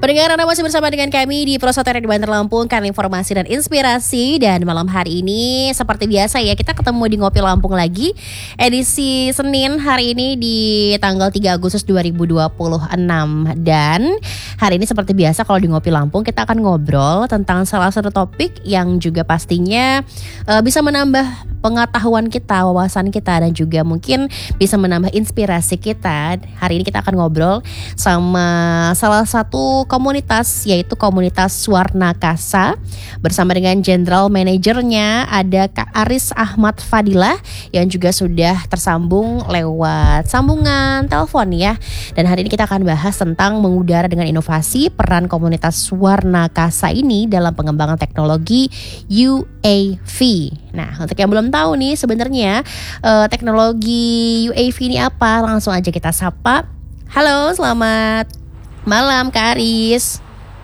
Pendengar, Anda masih bersama dengan kami di Prosotere di Banter Lampung, kan informasi dan inspirasi. Dan malam hari ini seperti biasa ya, kita ketemu di Ngopi Lampung lagi, edisi Senin hari ini di tanggal 3 Agustus 2026. Dan hari ini seperti biasa kalau di Ngopi Lampung kita akan ngobrol tentang salah satu topik yang juga pastinya bisa menambah pengetahuan kita, wawasan kita, dan juga mungkin bisa menambah inspirasi kita. Hari ini kita akan ngobrol sama salah satu komunitas, yaitu komunitas Swarnakasa, bersama dengan General Manajernya ada Kak Aris Ahmad Fadilah yang juga sudah tersambung lewat sambungan telepon ya. Dan hari ini kita akan bahas tentang mengudara dengan inovasi, peran komunitas Swarnakasa ini dalam pengembangan teknologi UAV. Nah, untuk yang belum tahu nih sebenarnya teknologi UAV ini apa, langsung aja kita sapa. Halo, selamat malam Kak Aris.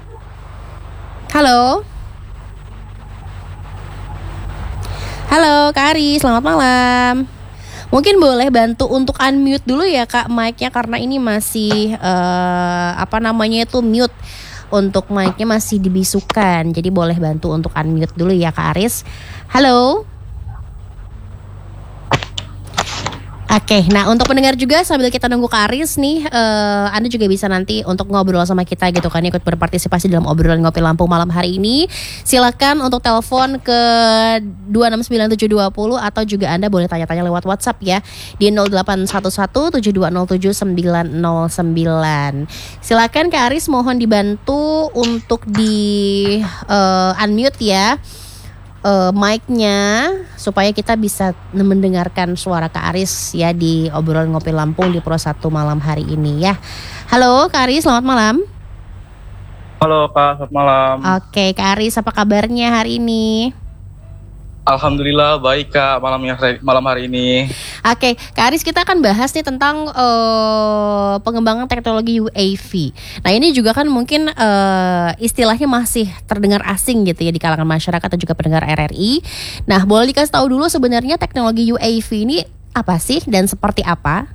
Halo. Halo Kak Aris, selamat malam. Mungkin boleh bantu untuk unmute dulu ya Kak mic-nya, karena ini masih mute. Untuk mic-nya masih dibisukan. Jadi boleh bantu untuk unmute dulu ya Kak Aris. Halo. Oke, nah untuk pendengar juga sambil kita nunggu Kak Aris nih, Anda juga bisa nanti untuk ngobrol sama kita gitu kan, ikut berpartisipasi dalam obrolan Ngopi Lampung malam hari ini. Silakan untuk telepon ke 269720 atau juga Anda boleh tanya-tanya lewat WhatsApp ya di 081172079909. Silakan Kak Aris, mohon dibantu untuk di unmute ya mic-nya supaya kita bisa mendengarkan suara Kak Aris ya di obrolan Ngopi Lampung di Pro 1 malam hari ini ya. Halo Kak Aris, selamat malam. Halo Kak, selamat malam. Oke Kak Aris, apa kabarnya hari ini? Alhamdulillah baik Kak malam hari ini. Oke, Kak Aris, kita akan bahas nih tentang pengembangan teknologi UAV. Nah ini juga kan mungkin istilahnya masih terdengar asing gitu ya di kalangan masyarakat dan juga pendengar RRI. Nah boleh dikasih tahu dulu sebenarnya teknologi UAV ini apa sih dan seperti apa?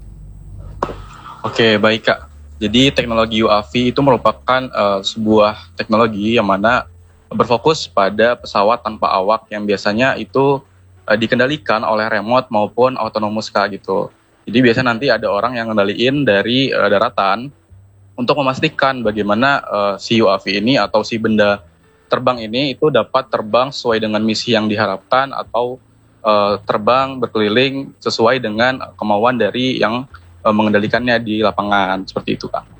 Oke, baik Kak. Jadi teknologi UAV itu merupakan sebuah teknologi yang mana berfokus pada pesawat tanpa awak yang biasanya itu dikendalikan oleh remote maupun autonomous Kak gitu. Jadi biasanya nanti ada orang yang ngendaliin dari daratan untuk memastikan bagaimana si UAV ini atau si benda terbang ini itu dapat terbang sesuai dengan misi yang diharapkan atau terbang berkeliling sesuai dengan kemauan dari yang mengendalikannya di lapangan, seperti itu Kak.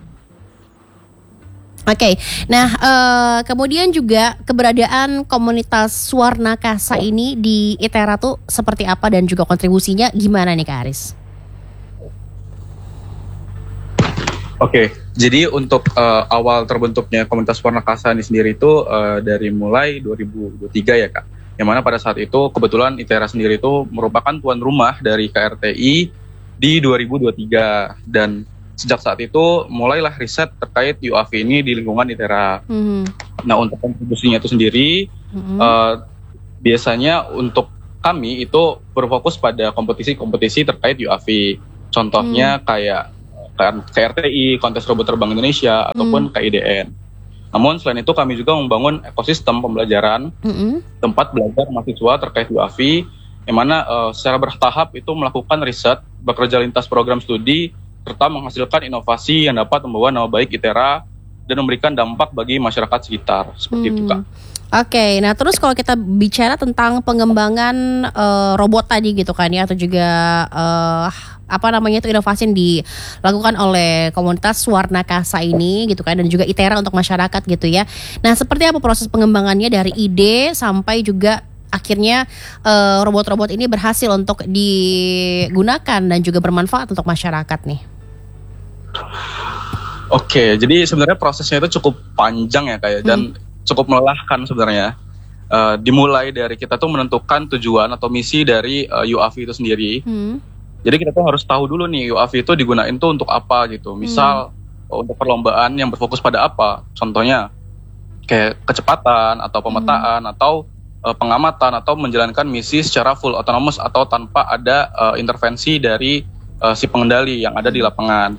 Oke, nah kemudian juga keberadaan komunitas Swarnakasa ini di ITERA tuh seperti apa dan juga kontribusinya gimana nih Kak Aris? Oke, jadi untuk awal terbentuknya komunitas Swarnakasa ini sendiri itu dari mulai 2023 ya Kak. Yang mana pada saat itu kebetulan ITERA sendiri itu merupakan tuan rumah dari KRTI di 2023 dan sejak saat itu mulailah riset terkait UAV ini di lingkungan ITERA. Nah untuk kontribusinya itu sendiri, biasanya untuk kami itu berfokus pada kompetisi-kompetisi terkait UAV. Contohnya kayak KRTI, Kontes Robot Terbang Indonesia, ataupun KIDN. Namun selain itu kami juga membangun ekosistem pembelajaran, tempat belajar mahasiswa terkait UAV, yang mana secara bertahap itu melakukan riset, bekerja lintas program studi, serta menghasilkan inovasi yang dapat membawa nama baik ITERA dan memberikan dampak bagi masyarakat sekitar, seperti itu Kak. Oke, nah terus kalau kita bicara tentang pengembangan robot tadi gitu kan ya, atau juga itu inovasi yang dilakukan oleh komunitas Swarnakasa ini gitu kan, dan juga ITERA untuk masyarakat gitu ya. Nah seperti apa proses pengembangannya dari ide sampai juga akhirnya robot-robot ini berhasil untuk digunakan dan juga bermanfaat untuk masyarakat nih? Oke, jadi sebenarnya prosesnya itu cukup panjang ya kayak dan cukup melelahkan sebenarnya. Dimulai dari kita tuh menentukan tujuan atau misi dari UAV itu sendiri. Jadi kita tuh harus tahu dulu nih UAV itu digunain tuh untuk apa gitu. Misal untuk perlombaan yang berfokus pada apa. Contohnya kayak kecepatan atau pemetaan atau pengamatan atau menjalankan misi secara full autonomous atau tanpa ada intervensi dari si pengendali yang ada di lapangan.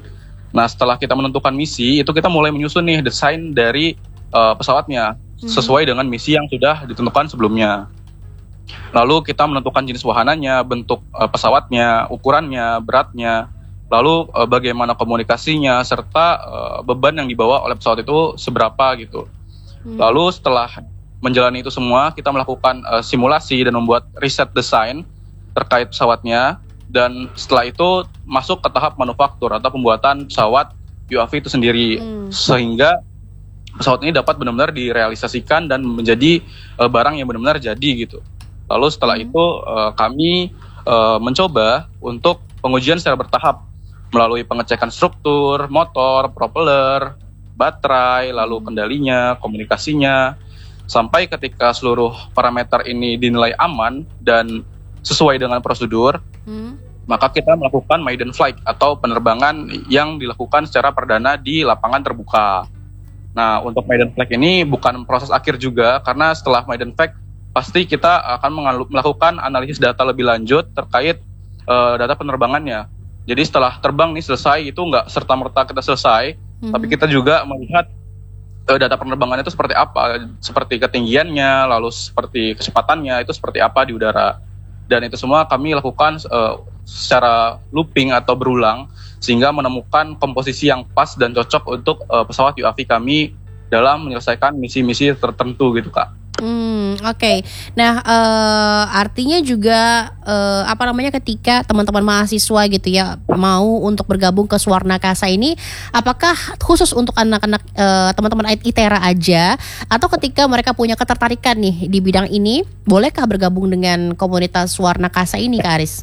Nah, setelah kita menentukan misi, itu kita mulai menyusun nih desain dari pesawatnya sesuai dengan misi yang sudah ditentukan sebelumnya. Lalu kita menentukan jenis wahananya, bentuk pesawatnya, ukurannya, beratnya, lalu bagaimana komunikasinya, serta beban yang dibawa oleh pesawat itu seberapa gitu. Lalu setelah menjalani itu semua, kita melakukan simulasi dan membuat riset desain terkait pesawatnya. Dan setelah itu masuk ke tahap manufaktur atau pembuatan pesawat UAV itu sendiri, sehingga pesawat ini dapat benar-benar direalisasikan dan menjadi barang yang benar-benar jadi gitu. Lalu setelah itu kami mencoba untuk pengujian secara bertahap melalui pengecekan struktur, motor, propeller, baterai, lalu kendalinya, komunikasinya, sampai ketika seluruh parameter ini dinilai aman dan sesuai dengan prosedur, maka kita melakukan maiden flight atau penerbangan yang dilakukan secara perdana di lapangan terbuka. Nah, untuk maiden flight ini bukan proses akhir juga, karena setelah maiden flight pasti kita akan melakukan analisis data lebih lanjut terkait data penerbangannya. Jadi setelah terbang nih selesai, itu nggak serta-merta kita selesai, tapi kita juga melihat data penerbangannya itu seperti apa, seperti ketinggiannya, lalu seperti kecepatannya, itu seperti apa di udara. Dan itu semua kami lakukan secara looping atau berulang, sehingga menemukan komposisi yang pas dan cocok untuk pesawat UAV kami dalam menyelesaikan misi-misi tertentu gitu, Kak. Oke. Nah, artinya juga ketika teman-teman mahasiswa gitu ya mau untuk bergabung ke Swarnakasa ini, apakah khusus untuk anak-anak teman-teman ITERA aja, atau ketika mereka punya ketertarikan nih di bidang ini, bolehkah bergabung dengan komunitas Swarnakasa ini, Kak Aris?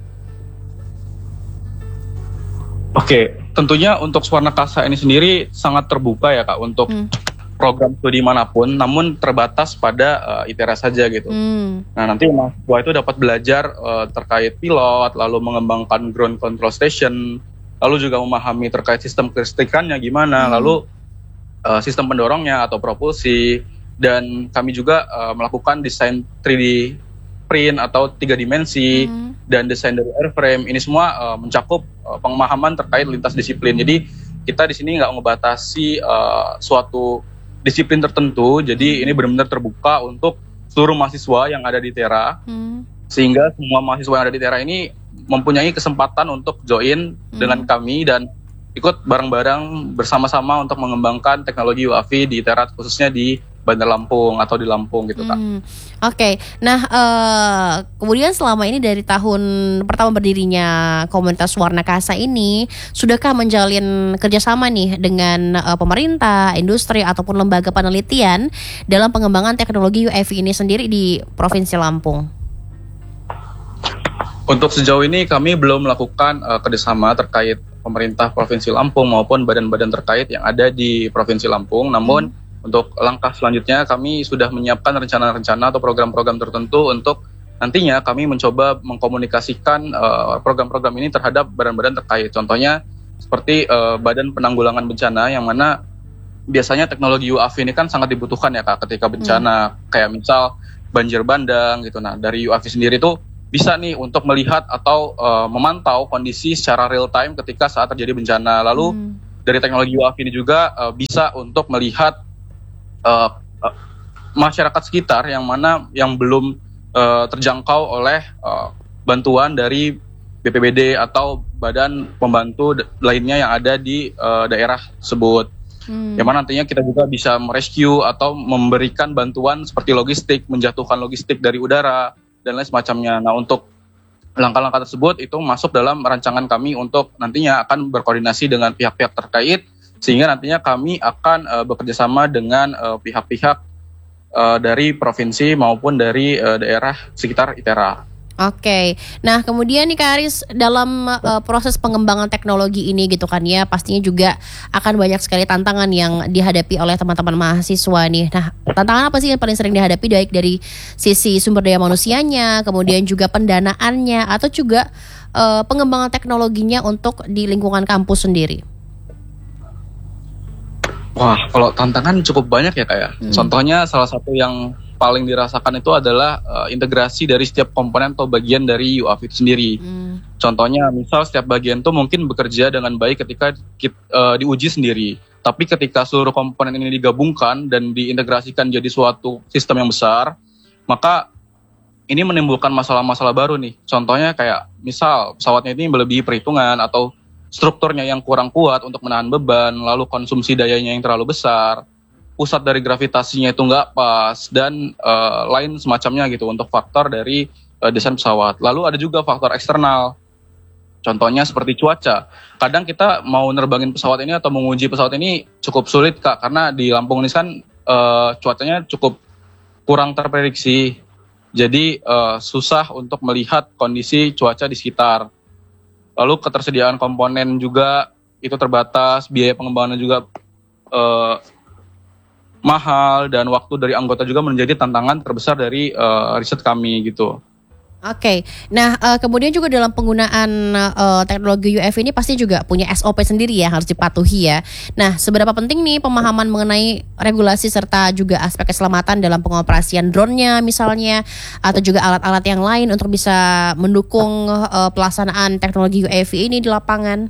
Oke, tentunya untuk Swarnakasa ini sendiri sangat terbuka ya, Kak, untuk program studi manapun, namun terbatas pada ITERA saja gitu. Nah, nanti mahasiswa itu dapat belajar terkait pilot, lalu mengembangkan ground control station, lalu juga memahami terkait sistem kelistrikannya gimana, lalu sistem pendorongnya atau propulsi, dan kami juga melakukan desain 3D print atau 3 dimensi, dan desain dari airframe. Ini semua mencakup pemahaman terkait lintas disiplin. Jadi kita di sini nggak membatasi suatu disiplin tertentu, jadi ini benar-benar terbuka untuk seluruh mahasiswa yang ada di ITERA, sehingga semua mahasiswa yang ada di ITERA ini mempunyai kesempatan untuk join dengan kami dan ikut bareng-bareng bersama-sama untuk mengembangkan teknologi UAV di ITERA, khususnya di Bandar Lampung atau di Lampung gitu, Kak. Oke. Nah, kemudian selama ini dari tahun pertama berdirinya komunitas Swarnakasa ini, sudahkah menjalin kerjasama nih dengan pemerintah, industri ataupun lembaga penelitian dalam pengembangan teknologi UAV ini sendiri di Provinsi Lampung? Untuk sejauh ini kami belum melakukan kerjasama terkait pemerintah Provinsi Lampung maupun badan-badan terkait yang ada di Provinsi Lampung. Namun untuk langkah selanjutnya kami sudah menyiapkan rencana-rencana atau program-program tertentu untuk nantinya kami mencoba mengkomunikasikan program-program ini terhadap badan-badan terkait. Contohnya seperti Badan Penanggulangan Bencana, yang mana biasanya teknologi UAV ini kan sangat dibutuhkan ya, Kak, ketika bencana, kayak misal banjir bandang gitu. Nah, dari UAV sendiri tuh bisa nih untuk melihat atau memantau kondisi secara real time ketika saat terjadi bencana. Lalu dari teknologi UAV ini juga bisa untuk melihat masyarakat sekitar yang mana yang belum terjangkau oleh bantuan dari BPBD atau badan pembantu lainnya yang ada di daerah tersebut. Yang mana nantinya kita juga bisa merescue atau memberikan bantuan seperti logistik, menjatuhkan logistik dari udara dan lain semacamnya. Nah, untuk langkah-langkah tersebut itu masuk dalam rancangan kami untuk nantinya akan berkoordinasi dengan pihak-pihak terkait, sehingga nantinya kami akan bekerjasama dengan pihak-pihak dari provinsi maupun dari daerah sekitar ITERA. Oke. Nah, kemudian nih Kak Aris, dalam proses pengembangan teknologi ini gitu kan ya, pastinya juga akan banyak sekali tantangan yang dihadapi oleh teman-teman mahasiswa nih. Nah, tantangan apa sih yang paling sering dihadapi, baik dari sisi sumber daya manusianya, kemudian juga pendanaannya, atau juga pengembangan teknologinya untuk di lingkungan kampus sendiri? Wah, kalau tantangan cukup banyak ya, Kak ya. Contohnya salah satu yang paling dirasakan itu adalah integrasi dari setiap komponen atau bagian dari UAV itu sendiri. Contohnya, misal setiap bagian itu mungkin bekerja dengan baik ketika diuji sendiri. Tapi ketika seluruh komponen ini digabungkan dan diintegrasikan jadi suatu sistem yang besar, maka ini menimbulkan masalah-masalah baru nih. Contohnya kayak misal pesawatnya ini melebihi perhitungan atau strukturnya yang kurang kuat untuk menahan beban, lalu konsumsi dayanya yang terlalu besar, pusat dari gravitasinya itu nggak pas, dan lain semacamnya gitu untuk faktor dari desain pesawat. Lalu ada juga faktor eksternal. Contohnya seperti cuaca. Kadang kita mau nerbangin pesawat ini atau menguji pesawat ini cukup sulit, Kak, karena di Lampung ini kan cuacanya cukup kurang terprediksi. Jadi susah untuk melihat kondisi cuaca di sekitar. Lalu ketersediaan komponen juga itu terbatas, biaya pengembangannya juga mahal, dan waktu dari anggota juga menjadi tantangan terbesar dari riset kami gitu. Oke, nah kemudian juga dalam penggunaan teknologi UAV ini pasti juga punya SOP sendiri ya, harus dipatuhi ya. Nah, seberapa penting nih pemahaman mengenai regulasi serta juga aspek keselamatan dalam pengoperasian drone-nya misalnya, atau juga alat-alat yang lain untuk bisa mendukung pelaksanaan teknologi UAV ini di lapangan?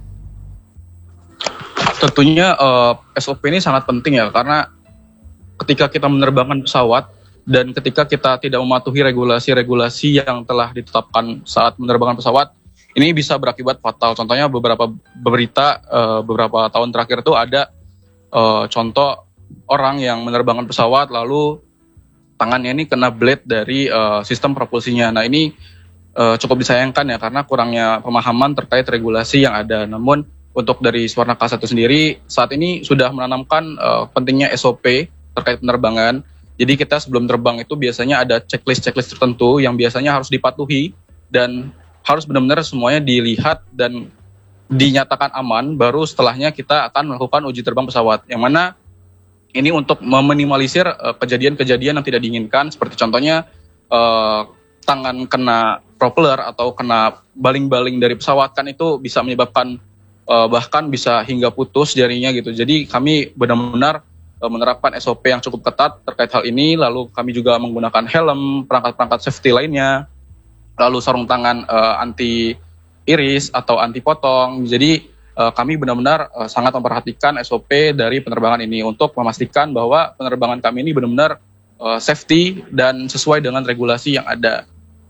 Tentunya SOP ini sangat penting ya, karena ketika kita menerbangkan pesawat dan ketika kita tidak mematuhi regulasi-regulasi yang telah ditetapkan saat menerbangkan pesawat, ini bisa berakibat fatal. Contohnya beberapa berita beberapa tahun terakhir itu ada contoh orang yang menerbangkan pesawat lalu tangannya ini kena blade dari sistem propulsinya. Nah, ini cukup disayangkan ya, karena kurangnya pemahaman terkait regulasi yang ada. Namun untuk dari Swarnakasa itu sendiri saat ini sudah menanamkan pentingnya SOP terkait penerbangan. Jadi kita sebelum terbang itu biasanya ada checklist tertentu yang biasanya harus dipatuhi dan harus benar-benar semuanya dilihat dan dinyatakan aman, baru setelahnya kita akan melakukan uji terbang pesawat. Yang mana ini untuk meminimalisir kejadian-kejadian yang tidak diinginkan, seperti contohnya tangan kena propeller atau kena baling-baling dari pesawat, kan itu bisa menyebabkan bahkan bisa hingga putus jarinya gitu. Jadi kami benar-benar menerapkan SOP yang cukup ketat terkait hal ini, lalu kami juga menggunakan helm, perangkat-perangkat safety lainnya, lalu sarung tangan anti iris atau anti potong. Jadi kami benar-benar sangat memperhatikan SOP dari penerbangan ini untuk memastikan bahwa penerbangan kami ini benar-benar safety dan sesuai dengan regulasi yang ada.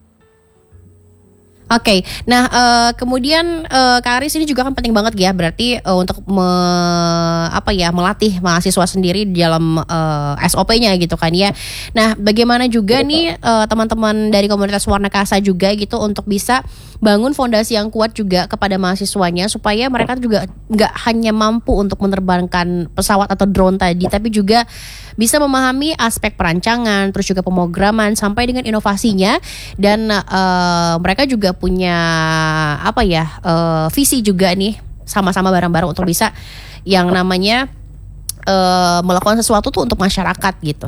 Oke, nah kemudian Kak Aris ini juga kan penting banget ya, berarti untuk melatih mahasiswa sendiri di dalam SOP-nya gitu kan ya. Nah, bagaimana juga nih teman-teman dari komunitas Swarnakasa juga gitu untuk bisa bangun fondasi yang kuat juga kepada mahasiswanya supaya mereka juga nggak hanya mampu untuk menerbangkan pesawat atau drone tadi, tapi juga bisa memahami aspek perancangan, terus juga pemrograman sampai dengan inovasinya, dan mereka juga punya visi juga nih sama-sama bareng-bareng untuk bisa yang namanya melakukan sesuatu tuh untuk masyarakat gitu.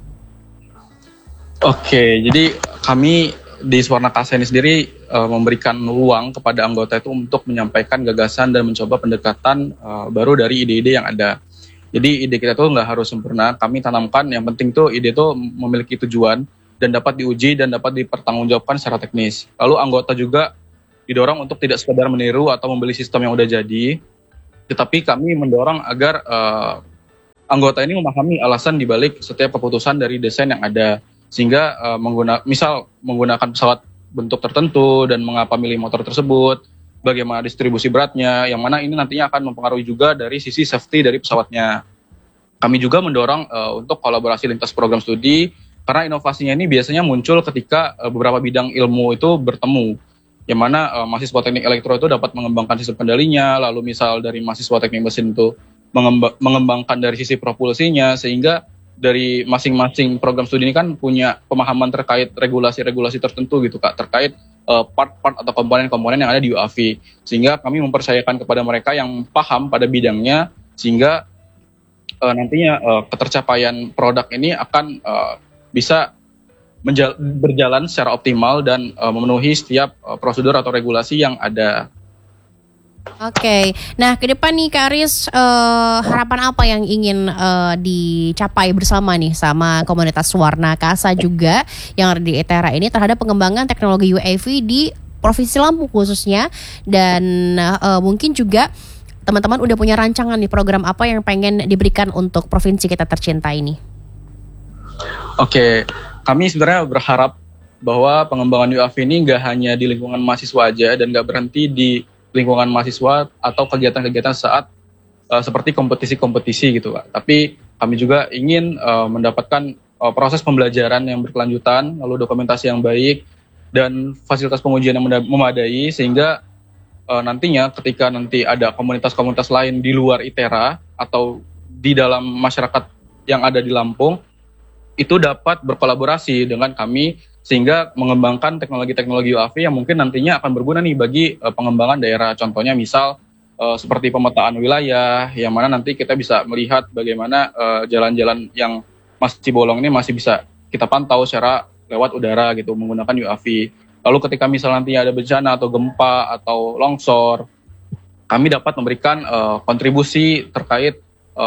Oke, jadi kami di Swarnakasa ini sendiri memberikan ruang kepada anggota itu untuk menyampaikan gagasan dan mencoba pendekatan baru dari ide-ide yang ada. Jadi ide kita tuh nggak harus sempurna, kami tanamkan yang penting tuh ide tuh memiliki tujuan dan dapat diuji dan dapat dipertanggungjawabkan secara teknis. Lalu anggota juga didorong untuk tidak sekedar meniru atau membeli sistem yang udah jadi, tetapi kami mendorong agar anggota ini memahami alasan dibalik setiap keputusan dari desain yang ada, sehingga menggunakan pesawat bentuk tertentu dan mengapa milih motor tersebut, bagaimana distribusi beratnya, yang mana ini nantinya akan mempengaruhi juga dari sisi safety dari pesawatnya. Kami juga mendorong untuk kolaborasi lintas program studi, karena inovasinya ini biasanya muncul ketika beberapa bidang ilmu itu bertemu, yang mana mahasiswa teknik elektro itu dapat mengembangkan sistem kendalinya, lalu misal dari mahasiswa teknik mesin itu mengembangkan dari sisi propulsinya, sehingga dari masing-masing program studi ini kan punya pemahaman terkait regulasi-regulasi tertentu gitu Kak, terkait part-part atau komponen-komponen yang ada di UAV, sehingga kami mempercayakan kepada mereka yang paham pada bidangnya, sehingga nantinya ketercapaian produk ini akan bisa berjalan secara optimal dan memenuhi setiap prosedur atau regulasi yang ada. Oke, nah ke depan nih Kak Aris, harapan apa yang ingin dicapai bersama nih sama komunitas Warna Kasa juga yang ada di Itera ini terhadap pengembangan teknologi UAV di Provinsi Lampung khususnya, dan mungkin juga teman-teman udah punya rancangan nih program apa yang pengen diberikan untuk provinsi kita tercinta ini? Oke, kami sebenarnya berharap bahwa pengembangan UAV ini nggak hanya di lingkungan mahasiswa aja dan nggak berhenti di lingkungan mahasiswa atau kegiatan-kegiatan saat seperti kompetisi-kompetisi gitu Kak. Tapi kami juga ingin mendapatkan proses pembelajaran yang berkelanjutan, lalu dokumentasi yang baik dan fasilitas pengujian yang memadai sehingga nantinya ketika nanti ada komunitas-komunitas lain di luar Itera atau di dalam masyarakat yang ada di Lampung itu dapat berkolaborasi dengan kami sehingga mengembangkan teknologi-teknologi UAV yang mungkin nantinya akan berguna nih bagi pengembangan daerah. Contohnya misal seperti pemetaan wilayah, yang mana nanti kita bisa melihat bagaimana jalan-jalan yang masih bolong ini masih bisa kita pantau secara lewat udara gitu menggunakan UAV. Lalu ketika misal nantinya ada bencana atau gempa atau longsor, kami dapat memberikan kontribusi terkait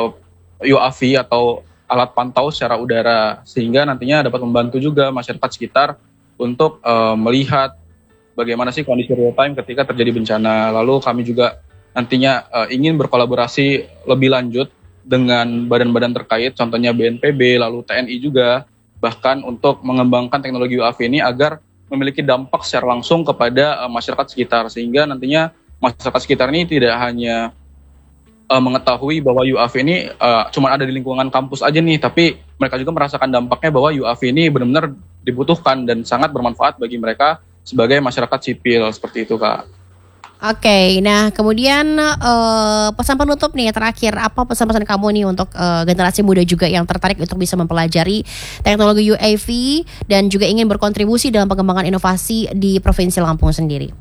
UAV atau alat pantau secara udara sehingga nantinya dapat membantu juga masyarakat sekitar untuk melihat bagaimana sih kondisi real time ketika terjadi bencana. Lalu kami juga nantinya ingin berkolaborasi lebih lanjut dengan badan-badan terkait, contohnya BNPB, lalu TNI juga, bahkan untuk mengembangkan teknologi UAV ini agar memiliki dampak secara langsung kepada masyarakat sekitar sehingga nantinya masyarakat sekitar ini tidak hanya mengetahui bahwa UAV ini cuma ada di lingkungan kampus aja nih, tapi mereka juga merasakan dampaknya bahwa UAV ini benar-benar dibutuhkan dan sangat bermanfaat bagi mereka sebagai masyarakat sipil, seperti itu Kak. Oke, nah kemudian pesan penutup nih terakhir, apa pesan-pesan kamu nih untuk generasi muda juga yang tertarik untuk bisa mempelajari teknologi UAV dan juga ingin berkontribusi dalam pengembangan inovasi di Provinsi Lampung sendiri?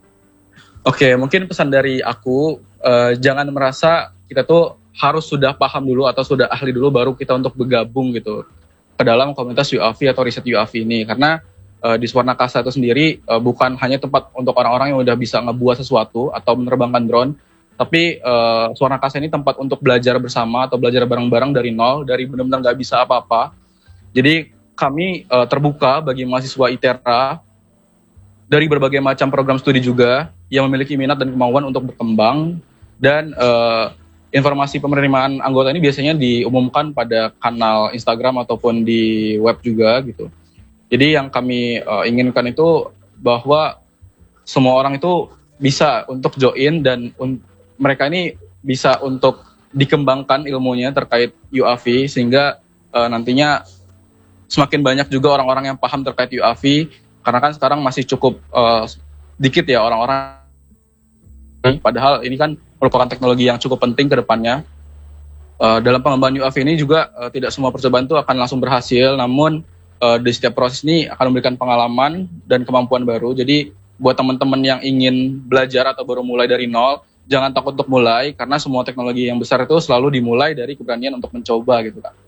Oke, mungkin pesan dari aku, jangan merasa kita tuh harus sudah paham dulu atau sudah ahli dulu baru kita untuk bergabung gitu ke dalam komunitas UAV atau riset UAV ini. Karena di Warna Kasa itu sendiri bukan hanya tempat untuk orang-orang yang udah bisa ngebuat sesuatu atau menerbangkan drone, tapi Warna Kasa ini tempat untuk belajar bersama atau belajar bareng-bareng dari nol, dari benar-benar nggak bisa apa-apa. Jadi kami terbuka bagi mahasiswa Itera dari berbagai macam program studi juga yang memiliki minat dan kemauan untuk berkembang, dan informasi penerimaan anggota ini biasanya diumumkan pada kanal Instagram ataupun di web juga gitu. Jadi yang kami inginkan itu bahwa semua orang itu bisa untuk join dan mereka ini bisa untuk dikembangkan ilmunya terkait UAV sehingga nantinya semakin banyak juga orang-orang yang paham terkait UAV. Karena kan sekarang masih cukup dikit ya orang-orang, padahal ini kan merupakan teknologi yang cukup penting ke depannya. Dalam pengembangan UAV ini juga tidak semua percobaan itu akan langsung berhasil, namun di setiap proses ini akan memberikan pengalaman dan kemampuan baru. Jadi buat teman-teman yang ingin belajar atau baru mulai dari nol, jangan takut untuk mulai, karena semua teknologi yang besar itu selalu dimulai dari keberanian untuk mencoba gitu Kak.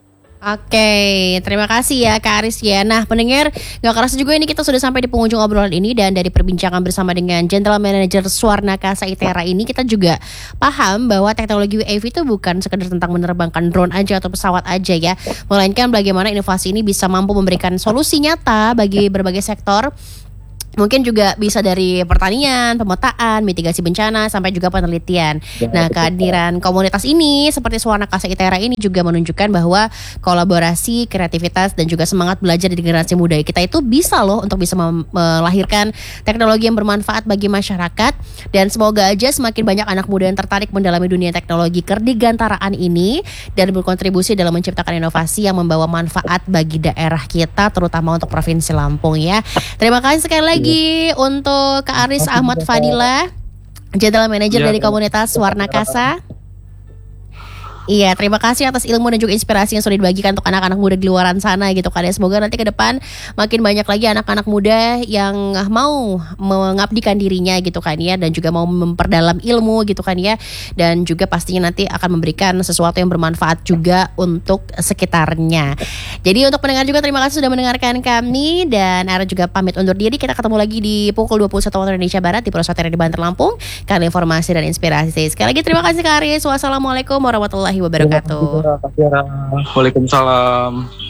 Oke, terima kasih ya Kak Aris ya. Nah pendengar, gak kerasa juga ini kita sudah sampai di penghujung obrolan ini. Dan dari perbincangan bersama dengan General Manager Warna Kasa Itera ini, kita juga paham bahwa teknologi UAV itu bukan sekedar tentang menerbangkan drone aja atau pesawat aja ya, melainkan bagaimana inovasi ini bisa mampu memberikan solusi nyata bagi berbagai sektor. Mungkin juga bisa dari pertanian, pemetaan, mitigasi bencana, sampai juga penelitian. Nah, kehadiran komunitas ini seperti Warna Kasa Itera ini juga menunjukkan bahwa kolaborasi, kreativitas, dan juga semangat belajar di generasi muda kita itu bisa loh untuk bisa melahirkan teknologi yang bermanfaat bagi masyarakat. Dan semoga aja semakin banyak anak muda yang tertarik mendalami dunia teknologi kerdigantaraan ini dan berkontribusi dalam menciptakan inovasi yang membawa manfaat bagi daerah kita, terutama untuk Provinsi Lampung ya. Terima kasih sekali lagi untuk Kak Aris Ahmad Fadila, General Manager dari komunitas Warna Kasa. Iya, terima kasih atas ilmu dan juga inspirasi yang sudah dibagikan untuk anak-anak muda di luaran sana gitu kan ya. Semoga nanti ke depan makin banyak lagi anak-anak muda yang mau mengabdikan dirinya gitu kan ya, dan juga mau memperdalam ilmu gitu kan ya, dan juga pastinya nanti akan memberikan sesuatu yang bermanfaat juga untuk sekitarnya. Jadi untuk pendengar juga terima kasih sudah mendengarkan kami, dan Ara juga pamit undur diri. Kita ketemu lagi di pukul 21 waktu Indonesia Barat di Prosot di Banter Lampung karena informasi dan inspirasi. Sekali lagi terima kasih Kak Aris. Wassalamualaikum warahmatullahi wabarakatuh. Waalaikumsalam.